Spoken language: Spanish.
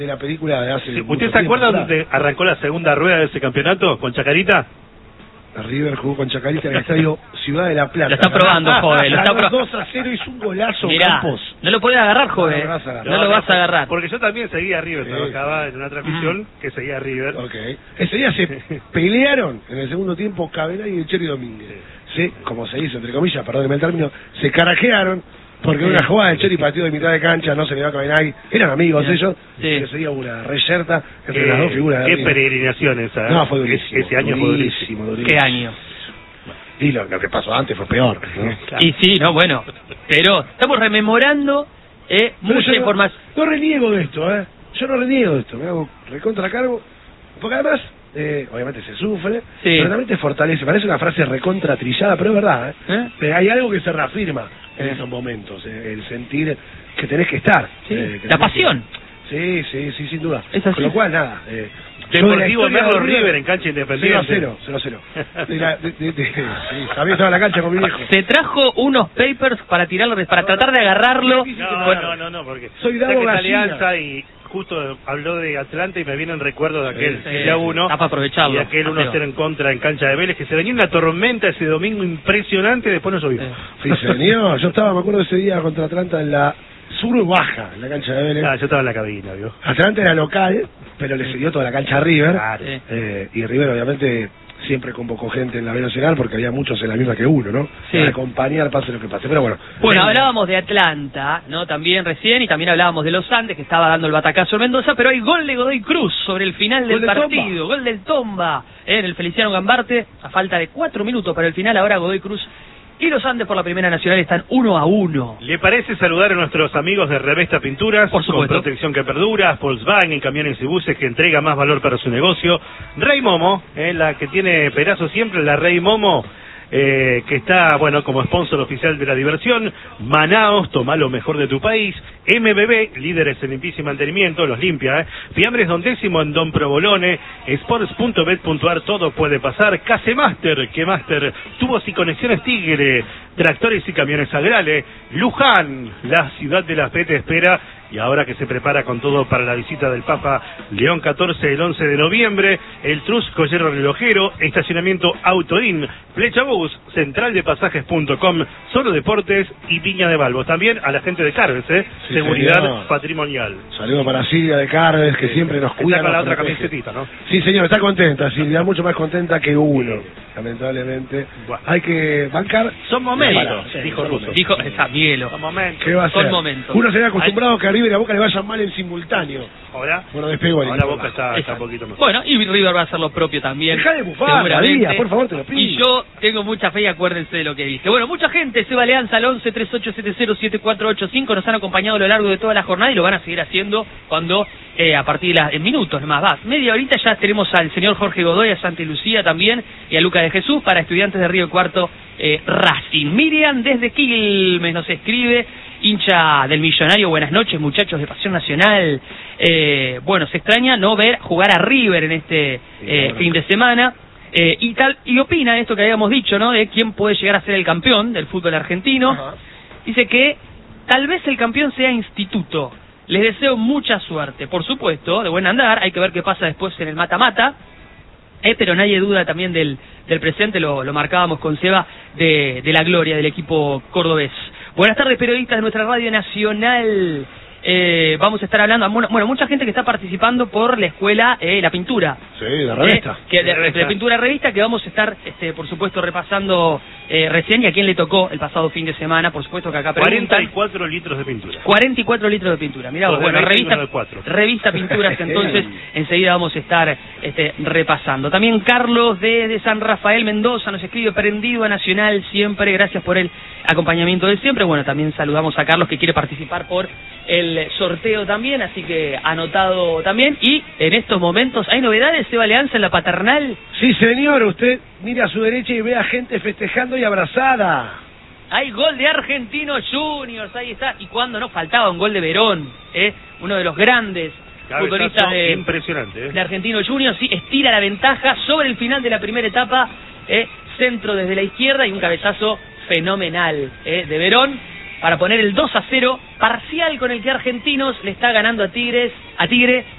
de la película de hace... Sí, ¿usted se acuerda dónde arrancó la segunda rueda de ese campeonato? ¿Con Chacarita? River jugó con Chacarita en el estadio Ciudad de la Plata. Lo está probando, joven. Lo está 2-0, hizo un golazo. Mirá, Campos. no lo podés agarrar, joven. No lo vas a agarrar. Porque yo también seguía a River, trabajaba en una transmisión que seguía a River. Ok. Ese día se pelearon en el segundo tiempo Cabenay y el Cheri Domínguez. Sí, como se hizo, entre comillas, perdóneme el término, se carajearon. Porque una jugada del Cheri partió de mitad de cancha, no se le va a Cabenay, eran amigos ellos, que sería una reyerta entre las dos figuras. Qué peregrinación esa. No, fue durísimo. Ese año fue durísimo. ¿Qué año? Y lo que pasó antes fue peor, ¿no? Claro. Y sí, no, bueno, pero estamos rememorando mucha información. No reniego de esto, yo no reniego de esto, me hago recontra cargo, porque además, obviamente se sufre, pero también te fortalece, parece una frase recontra trillada, pero es verdad, hay algo que se reafirma en esos momentos, el sentir que tenés que estar. La pasión. Sí, sin duda. Con lo cual, nada... Deportivo Merlo River en cancha independiente. 0-0. Sí, también estaba en la cancha con mi viejo. Se trajo unos papers para tirarlo, para tratar de agarrarlo. No, porque soy Dago García. Alianza y justo habló de Atlanta y me vienen recuerdos de aquel 7-1 para aprovecharlo. Y aquel 1-0 en contra en cancha de Vélez, que se venía una tormenta ese domingo impresionante y después no llovió. Sí, señor. Yo estaba, me acuerdo ese día contra Atlanta en la sur baja, en la cancha de Vélez. Yo estaba en la cabina, ¿vio? Atlanta era local, pero le cedió toda la cancha a River. Claro. Y River, obviamente, siempre convocó gente en la B Nacional porque había muchos en la misma que uno, ¿no? Para acompañar, pase lo que pase. Pero bueno. Bueno, hablábamos de Atlanta, ¿no? También recién, y también hablábamos de los Andes, que estaba dando el batacazo en Mendoza, pero hay gol de Godoy Cruz sobre el final del partido. Gol del Tomba, en el Feliciano Gambarte, a falta de 4 minutos para el final. Ahora Godoy Cruz y los Andes por la Primera Nacional están 1-1. ¿Le parece saludar a nuestros amigos de Revesta Pinturas? Por supuesto. Con protección que perdura, Volkswagen, camiones y buses que entrega más valor para su negocio. Rey Momo, la que tiene Perazo siempre, la Rey Momo, que está, bueno, como sponsor oficial de la diversión. Manaos, toma lo mejor de tu país. MBB, líderes en limpieza y mantenimiento, los limpia, Fiambres Don Décimo en Don Provolone. Sports.bet.ar, todo puede pasar. Casemaster, que Master, tubos y conexiones Tigre, tractores y camiones Agrale. Luján, la ciudad de la fe te espera. Y ahora que se prepara con todo para la visita del Papa León XIV el 11 de noviembre, el Trus Collero Relojero, estacionamiento Autoin, Flechabús, centraldepasajes.com, Solo Deportes y Viña de Balbos. También a la gente de Carves, seguridad patrimonial. Saludos para Silvia de Carves, que siempre nos cuida. Está con la otra camisetita, ¿no? Sí, señor, está contenta, Silvia, mucho más contenta que uno. Lamentablemente, hay que bancar. Son momentos, dijo Russo. Dijo, está Miguelo. Son momentos. ¿Qué va a ser? Son momentos. Uno se había acostumbrado que a River y a Boca le vayan mal en simultáneo. Ahora, bueno, despegó el ahora Boca está un poquito mejor. Bueno, y River va a hacer lo propio también. Dejá de bufar, seguramente. María, por favor, te lo pido. Y yo tengo mucha fe y acuérdense de lo que dije. Bueno, mucha gente se va a Alianza al 11-3870-7485. Nos han acompañado a lo largo de toda la jornada y lo van a seguir haciendo cuando, a partir de en minutos nomás, media horita ya tenemos al señor Jorge Godoy, a Santi Lucía también y a Luca de Jesús para Estudiantes de Río Cuarto Racing. Miriam desde Quilmes nos escribe, hincha del Millonario, buenas noches muchachos de Pasión Nacional. Bueno, se extraña no ver jugar a River en este fin de semana. Y opina esto que habíamos dicho, ¿no? De quién puede llegar a ser el campeón del fútbol argentino. Dice que tal vez el campeón sea Instituto. Les deseo mucha suerte, por supuesto, de buen andar. Hay que ver qué pasa después en el mata-mata. Pero nadie duda también del presente, lo marcábamos con Seba, de la gloria del equipo cordobés. Buenas tardes, periodistas de nuestra radio nacional. Vamos a estar hablando, bueno, mucha gente que está participando por la escuela La Pintura. Sí, de revista. De Pintura Revista, que vamos a estar, por supuesto, repasando recién, y a quién le tocó el pasado fin de semana, por supuesto que acá preguntan. 44 litros de pintura. 44 litros de pintura, mirá vos, bueno, revista Pinturas, entonces, enseguida vamos a estar repasando. También Carlos de San Rafael Mendoza nos escribe, prendido a Nacional siempre, gracias por el acompañamiento de siempre. Bueno, también saludamos a Carlos que quiere participar por el sorteo también, así que anotado también. Y en estos momentos, ¿hay novedades, Seba Alianza, en la Paternal? Sí, señor, usted mira a su derecha y ve a gente festejando y abrazada. Hay gol de Argentinos Juniors, ahí está. Y cuando nos faltaba un gol de Verón, uno de los grandes futbolistas de Argentinos Juniors, sí, estira la ventaja sobre el final de la primera etapa, centro desde la izquierda y un cabezazo fenomenal de Verón para poner el 2-0 parcial con el que Argentinos le está ganando a Tigre